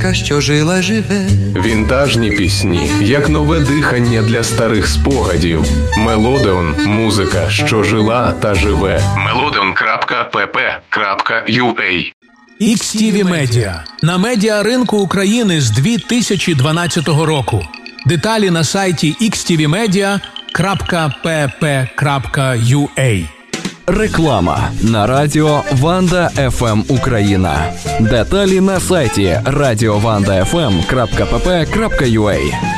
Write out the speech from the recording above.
музика, що жила, живе. Вінтажні пісні, як нове дихання для старих спогадів. Мелодеон – музика, що жила та живе. Melodion.pp.ua XTV Media. На медіаринку України з 2012 року. Деталі на сайті xtvmedia.pp.ua. Реклама на радіо Ванда ФМ Україна. Деталі на сайті radiovandafm.pp.ua.